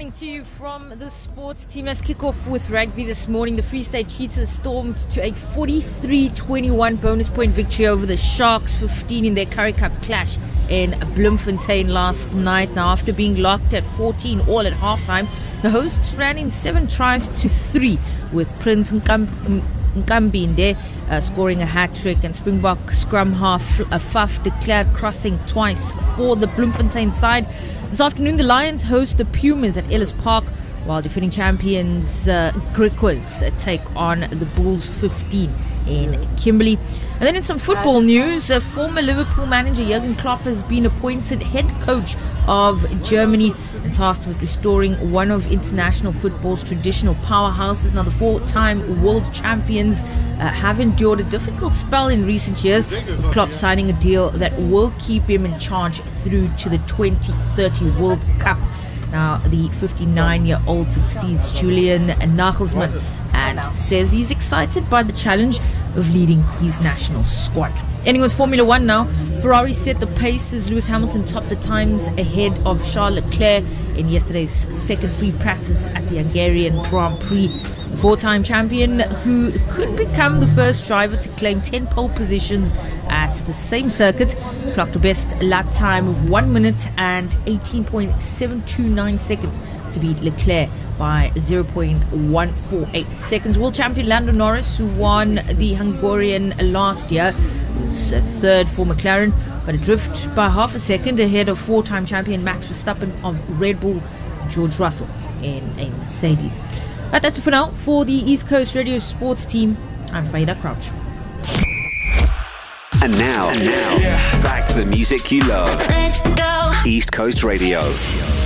Coming to you from the sports team as kick-off with rugby this morning. The Free State Cheetahs stormed to a 43-21 bonus point victory over the Sharks 15 in their Currie Cup clash in Bloemfontein last night. Now, after being locked at 14 all at halftime, the hosts ran in 7 tries to 3 with Prince Nkambinde scoring a hat-trick, and Springbok scrum half Faf declared crossing twice for the Bloemfontein side. This afternoon, the Lions host the Pumas at Ellis Park, while defending champions Griquas take on the Bulls 15 in Kimberley. And then in some football news, former Liverpool manager Jurgen Klopp has been appointed head coach of Germany and tasked with restoring one of international football's traditional powerhouses. Now, the 4-time world champions have endured a difficult spell in recent years, with Klopp signing a deal that will keep him in charge through to the 2030 World Cup. Now, the 59-year-old succeeds Julian Nagelsmann and says he's excited by the challenge of leading his national squad. Ending with Formula One now, Ferrari set the pace as Lewis Hamilton topped the times ahead of Charles Leclerc in yesterday's second free practice at the Hungarian Grand Prix. The 4-time champion, who could become the first driver to claim 10 pole positions at the same circuit, clocked a best lap time of 1 minute and 18.729 seconds to beat Leclerc by 0.148 seconds. World champion Lando Norris, who won the Hungarian last year, was third for McLaren, but adrift by half a second ahead of 4-time champion Max Verstappen of Red Bull, George Russell in a Mercedes. But that's it for now. For the East Coast Radio Sports team, I'm Faida Crouch. And now, back to the music you love. Let's go. East Coast Radio.